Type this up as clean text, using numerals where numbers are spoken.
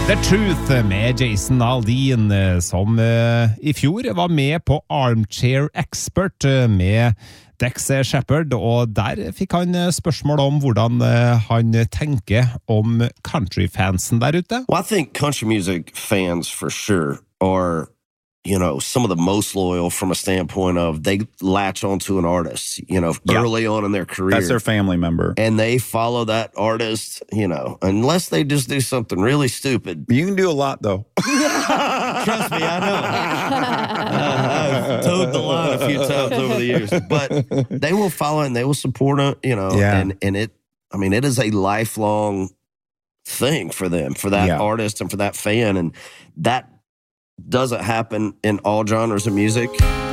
The Truth med Jason Aldean, som i fjor var med på Armchair Expert med Dex Shepard, og der fikk han spørsmål om hvordan han tenker om countryfansen der ute. Well, I think country music fans for sure are, you know, some of the most loyal from a standpoint of they latch onto an artist, you know, early on in their career. That's their family member. And they follow that artist, you know, unless they just do something really stupid. You can do a lot, though. Trust me, I know. I've towed the line a few times over the years. But they will follow and they will support it, you know, and it, I mean, it is a lifelong thing for them, for that artist and for that fan. And that doesn't happen in all genres of music.